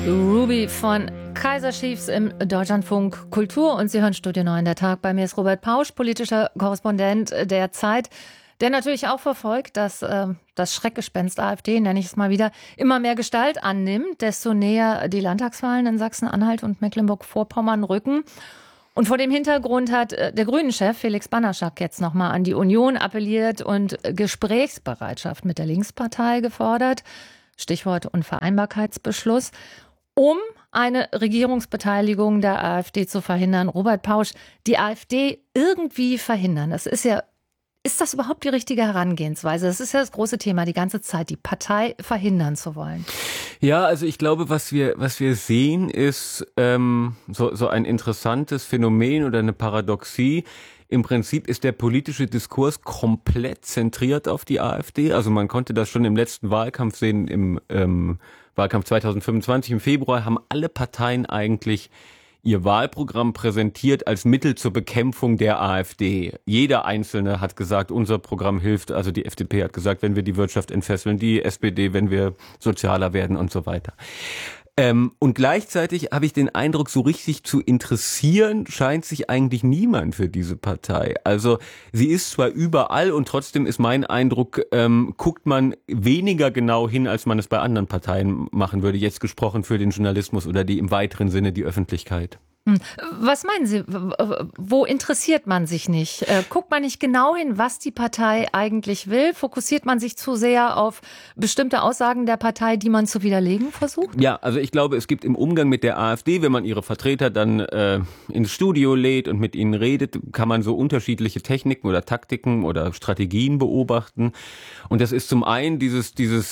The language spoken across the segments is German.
Ruby von Kaiser Chiefs im Deutschlandfunk Kultur und Sie hören Studio 9 der Tag. Bei mir ist Robert Pausch, politischer Korrespondent der Zeit, der natürlich auch verfolgt, dass das Schreckgespenst AfD, nenne ich es mal wieder, immer mehr Gestalt annimmt, desto näher die Landtagswahlen in Sachsen-Anhalt und Mecklenburg-Vorpommern rücken. Und vor dem Hintergrund hat der Grünen-Chef Felix Banaschak jetzt nochmal an die Union appelliert und Gesprächsbereitschaft mit der Linkspartei gefordert. Stichwort Unvereinbarkeitsbeschluss, um eine Regierungsbeteiligung der AfD zu verhindern. Robert Pausch, die AfD irgendwie verhindern, ist das überhaupt die richtige Herangehensweise? Das ist ja das große Thema die ganze Zeit, die Partei verhindern zu wollen. Ja, also ich glaube, was wir sehen, ist so ein interessantes Phänomen oder eine Paradoxie. Im Prinzip ist der politische Diskurs komplett zentriert auf die AfD. Also man konnte das schon im letzten Wahlkampf sehen, im Wahlkampf 2025 im Februar haben alle Parteien eigentlich ihr Wahlprogramm präsentiert als Mittel zur Bekämpfung der AfD. Jeder Einzelne hat gesagt, unser Programm hilft. Also die FDP hat gesagt, wenn wir die Wirtschaft entfesseln, die SPD, wenn wir sozialer werden und so weiter. Und gleichzeitig habe ich den Eindruck, so richtig zu interessieren scheint sich eigentlich niemand für diese Partei. Also sie ist zwar überall und trotzdem ist mein Eindruck, guckt man weniger genau hin, als man es bei anderen Parteien machen würde. Jetzt gesprochen für den Journalismus oder die im weiteren Sinne die Öffentlichkeit. Was meinen Sie, wo interessiert man sich nicht? Guckt man nicht genau hin, was die Partei eigentlich will? Fokussiert man sich zu sehr auf bestimmte Aussagen der Partei, die man zu widerlegen versucht? Ja, also ich glaube, es gibt im Umgang mit der AfD, wenn man ihre Vertreter dann ins Studio lädt und mit ihnen redet, kann man so unterschiedliche Techniken oder Taktiken oder Strategien beobachten. Und das ist zum einen dieses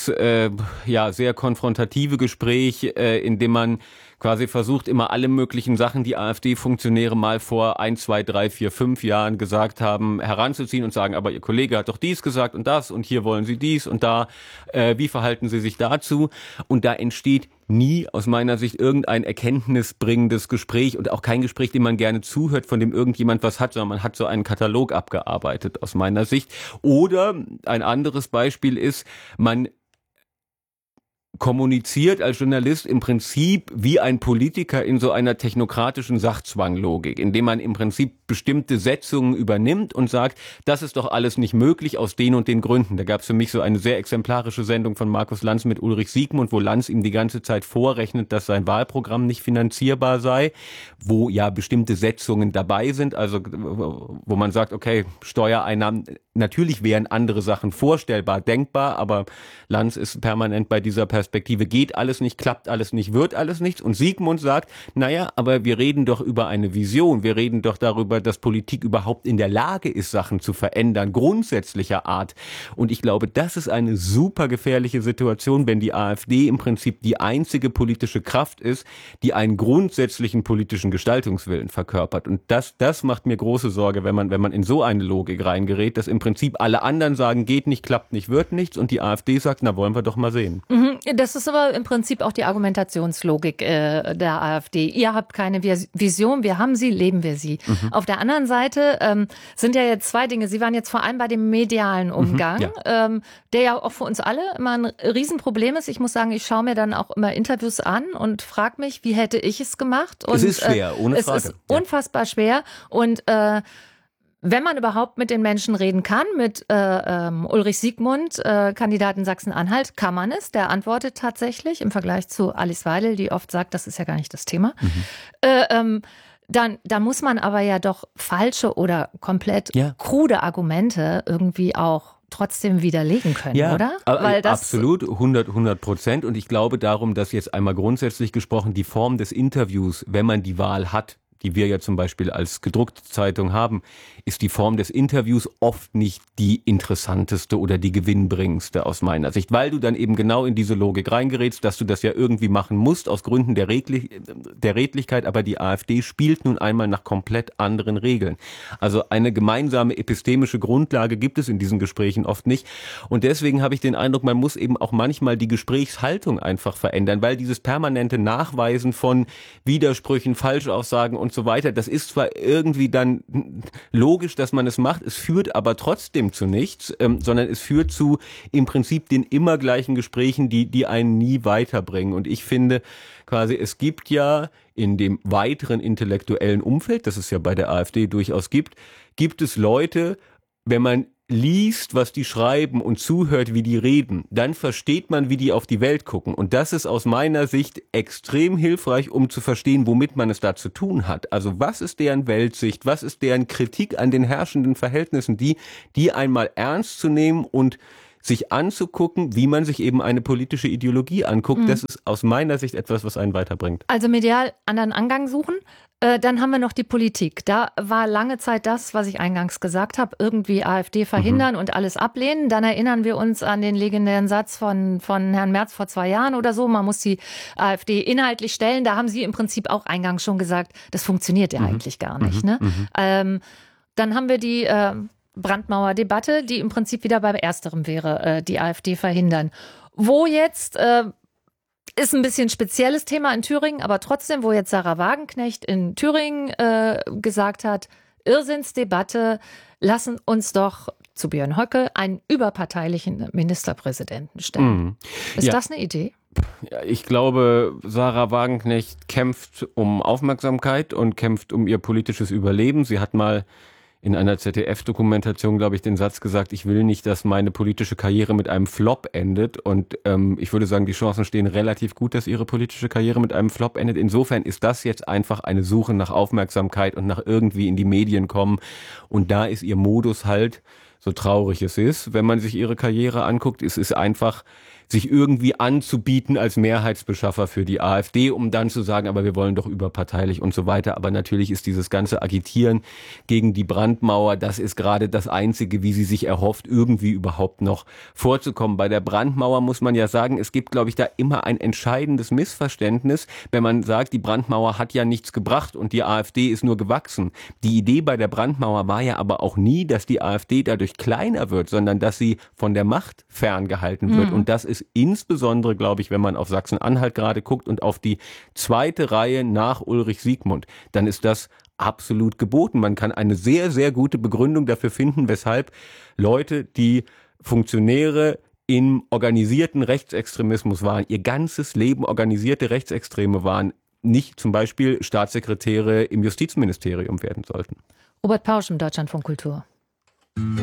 sehr konfrontative Gespräch, in dem man quasi versucht, immer alle möglichen Sachen, die AfD-Funktionäre mal vor 1, 2, 3, 4, 5 Jahren gesagt haben, heranzuziehen und sagen, aber Ihr Kollege hat doch dies gesagt und das und hier wollen Sie dies und da. Wie verhalten Sie sich dazu? Und da entsteht nie aus meiner Sicht irgendein erkenntnisbringendes Gespräch und auch kein Gespräch, dem man gerne zuhört, von dem irgendjemand was hat, sondern man hat so einen Katalog abgearbeitet aus meiner Sicht. Oder ein anderes Beispiel ist, man kommuniziert als Journalist im Prinzip wie ein Politiker in so einer technokratischen Sachzwanglogik, indem man im Prinzip bestimmte Setzungen übernimmt und sagt, das ist doch alles nicht möglich aus den und den Gründen. Da gab es für mich so eine sehr exemplarische Sendung von Markus Lanz mit Ulrich Siegmund, wo Lanz ihm die ganze Zeit vorrechnet, dass sein Wahlprogramm nicht finanzierbar sei, wo ja bestimmte Setzungen dabei sind, also wo man sagt, okay, Steuereinnahmen, natürlich wären andere Sachen vorstellbar, denkbar, aber Lanz ist permanent bei dieser Perspektive, geht alles nicht, klappt alles nicht, wird alles nichts. Und Siegmund sagt, naja, aber wir reden doch über eine Vision, wir reden doch darüber, dass Politik überhaupt in der Lage ist, Sachen zu verändern, grundsätzlicher Art. Und ich glaube, das ist eine super gefährliche Situation, wenn die AfD im Prinzip die einzige politische Kraft ist, die einen grundsätzlichen politischen Gestaltungswillen verkörpert. Und das macht mir große Sorge, wenn man in so eine Logik reingerät, dass im Prinzip alle anderen sagen, geht nicht, klappt nicht, wird nichts und die AfD sagt, na wollen wir doch mal sehen. Das ist aber im Prinzip auch die Argumentationslogik der AfD. Ihr habt keine Vision, wir haben sie, leben wir sie. Auf der anderen Seite sind ja jetzt zwei Dinge. Sie waren jetzt vor allem bei dem medialen Umgang, der ja auch für uns alle immer ein Riesenproblem ist. Ich muss sagen, ich schaue mir dann auch immer Interviews an und frage mich, wie hätte ich es gemacht? Und es ist schwer, ohne Frage. Es ist unfassbar schwer und wenn man überhaupt mit den Menschen reden kann, mit Ulrich Siegmund, Kandidat in Sachsen-Anhalt, kann man es. Der antwortet tatsächlich im Vergleich zu Alice Weidel, die oft sagt, das ist ja gar nicht das Thema. Dann muss man aber ja doch falsche oder komplett krude Argumente irgendwie auch trotzdem widerlegen können, oder? Weil das absolut, 100%. Und ich glaube darum, dass jetzt einmal grundsätzlich gesprochen die Form des Interviews, wenn man die Wahl hat, die wir ja zum Beispiel als gedruckte Zeitung haben, ist die Form des Interviews oft nicht die interessanteste oder die gewinnbringendste aus meiner Sicht, weil du dann eben genau in diese Logik reingerätst, dass du das ja irgendwie machen musst aus Gründen der Redlichkeit, aber die AfD spielt nun einmal nach komplett anderen Regeln. Also eine gemeinsame epistemische Grundlage gibt es in diesen Gesprächen oft nicht und deswegen habe ich den Eindruck, man muss eben auch manchmal die Gesprächshaltung einfach verändern, weil dieses permanente Nachweisen von Widersprüchen, Falschaussagen und so weiter. Das ist zwar irgendwie dann logisch, dass man es macht, es führt aber trotzdem zu nichts, sondern es führt zu im Prinzip den immer gleichen Gesprächen, die einen nie weiterbringen. Und ich finde quasi, es gibt ja in dem weiteren intellektuellen Umfeld, das es ja bei der AfD durchaus gibt es Leute, wenn man liest, was die schreiben und zuhört, wie die reden, dann versteht man, wie die auf die Welt gucken. Und das ist aus meiner Sicht extrem hilfreich, um zu verstehen, womit man es da zu tun hat. Also was ist deren Weltsicht, was ist deren Kritik an den herrschenden Verhältnissen, die einmal ernst zu nehmen und sich anzugucken, wie man sich eben eine politische Ideologie anguckt. Das ist aus meiner Sicht etwas, was einen weiterbringt. Also medial anderen Angang suchen. Dann haben wir noch die Politik. Da war lange Zeit das, was ich eingangs gesagt habe, irgendwie AfD verhindern und alles ablehnen. Dann erinnern wir uns an den legendären Satz von Herrn Merz vor 2 Jahren oder so. Man muss die AfD inhaltlich stellen. Da haben Sie im Prinzip auch eingangs schon gesagt, das funktioniert ja eigentlich gar nicht. Ne? Dann haben wir die Brandmauerdebatte, die im Prinzip wieder bei Ersterem wäre, die AfD verhindern. Wo jetzt... ist ein bisschen spezielles Thema in Thüringen, aber trotzdem, wo jetzt Sarah Wagenknecht in Thüringen gesagt hat, Irrsinnsdebatte, lassen uns doch zu Björn Höcke einen überparteilichen Ministerpräsidenten stellen. Ist das eine Idee? Ja, ich glaube, Sarah Wagenknecht kämpft um Aufmerksamkeit und kämpft um ihr politisches Überleben. Sie hat mal in einer ZDF-Dokumentation, glaube ich, den Satz gesagt, ich will nicht, dass meine politische Karriere mit einem Flop endet. Und ich würde sagen, die Chancen stehen relativ gut, dass ihre politische Karriere mit einem Flop endet. Insofern ist das jetzt einfach eine Suche nach Aufmerksamkeit und nach irgendwie in die Medien kommen. Und da ist ihr Modus halt, so traurig es ist, wenn man sich ihre Karriere anguckt, es ist einfach, sich irgendwie anzubieten als Mehrheitsbeschaffer für die AfD, um dann zu sagen, aber wir wollen doch überparteilich und so weiter. Aber natürlich ist dieses ganze Agitieren gegen die Brandmauer, das ist gerade das Einzige, wie sie sich erhofft, irgendwie überhaupt noch vorzukommen. Bei der Brandmauer muss man ja sagen, es gibt, glaube ich, da immer ein entscheidendes Missverständnis, wenn man sagt, die Brandmauer hat ja nichts gebracht und die AfD ist nur gewachsen. Die Idee bei der Brandmauer war ja aber auch nie, dass die AfD dadurch kleiner wird, sondern dass sie von der Macht ferngehalten wird. Und das ist insbesondere, glaube ich, wenn man auf Sachsen-Anhalt gerade guckt und auf die zweite Reihe nach Ulrich Siegmund, dann ist das absolut geboten. Man kann eine sehr, sehr gute Begründung dafür finden, weshalb Leute, die Funktionäre im organisierten Rechtsextremismus waren, ihr ganzes Leben organisierte Rechtsextreme waren, nicht zum Beispiel Staatssekretäre im Justizministerium werden sollten. Robert Pausch im Deutschlandfunk Kultur.